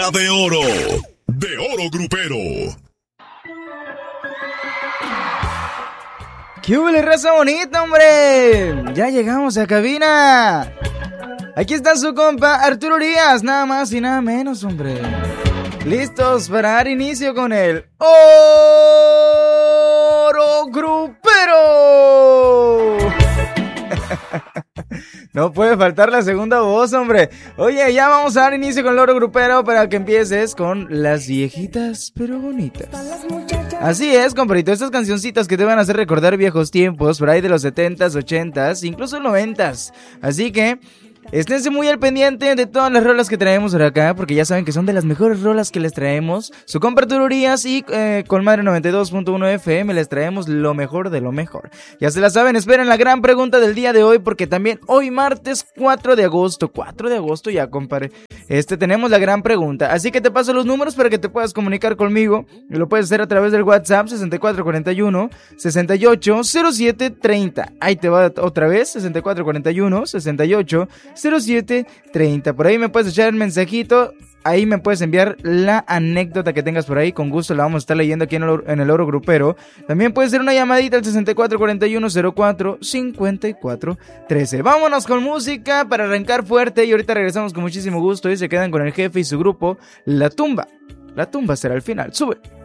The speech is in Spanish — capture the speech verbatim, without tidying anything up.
De oro, de oro grupero. ¡Qué huele, raza bonita, hombre! Ya llegamos a cabina. Aquí está su compa Arturo Urias, nada más y nada menos, hombre. Listos para dar inicio con el oro grupero. No puede faltar la segunda voz, hombre. Oye, ya vamos a dar inicio con el oro grupero para que empieces con las viejitas pero bonitas. Así es, compadrito, estas cancioncitas que te van a hacer recordar viejos tiempos, por ahí de los setentas, ochentas, incluso noventas. Así que esténse muy al pendiente de todas las rolas que traemos por acá, porque ya saben que son de las mejores rolas que les traemos. Su compa Arturo Urias y eh, con Madre noventa y dos punto uno F M les traemos lo mejor de lo mejor. Ya se la saben, esperen la gran pregunta del día de hoy, porque también hoy martes cuatro de agosto, cuatro de agosto ya, compadre, este, tenemos la gran pregunta. Así que te paso los números para que te puedas comunicar conmigo, y lo puedes hacer a través del WhatsApp sesenta y cuatro cuarenta y uno, sesenta y ocho, cero siete treinta. Ahí te va otra vez, sesenta y cuatro cuarenta y uno, sesenta y ocho, cero siete treinta. Por ahí me puedes echar el mensajito. Ahí me puedes enviar la anécdota que tengas por ahí. Con gusto la vamos a estar leyendo aquí en el, en el oro grupero. También puede ser una llamadita al sesenta y cuatro cuarenta y uno, cero cuatro, cincuenta y cuatro trece. Vámonos con música para arrancar fuerte. Y ahorita regresamos con muchísimo gusto. Y se quedan con el jefe y su grupo La Tumba. La Tumba será el final. Sube.